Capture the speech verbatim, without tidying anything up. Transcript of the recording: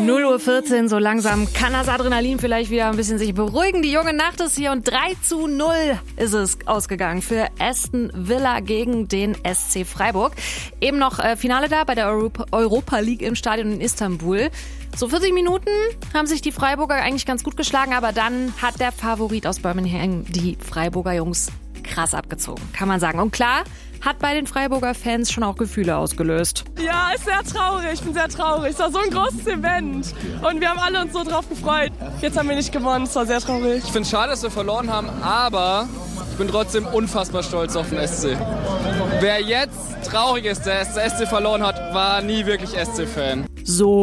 null Uhr vierzehn, so langsam kann das Adrenalin vielleicht wieder ein bisschen sich beruhigen. Die junge Nacht ist hier und drei zu null ist es ausgegangen für Aston Villa gegen den S C Freiburg. Eben noch äh, Finale da bei der Europa, Europa League im Stadion in Istanbul. So vierzig Minuten haben sich die Freiburger eigentlich ganz gut geschlagen, aber dann hat der Favorit aus Birmingham die Freiburger Jungs krass abgezogen, kann man sagen. Und klar, hat bei den Freiburger Fans schon auch Gefühle ausgelöst. Ja, ist sehr traurig, ich bin sehr traurig. Es war so ein großes Event und wir haben alle uns so drauf gefreut. Jetzt haben wir nicht gewonnen, es war sehr traurig. Ich finde es schade, dass wir verloren haben, aber ich bin trotzdem unfassbar stolz auf den S C. Wer jetzt traurig ist, dass der S C verloren hat, war nie wirklich S C-Fan. So.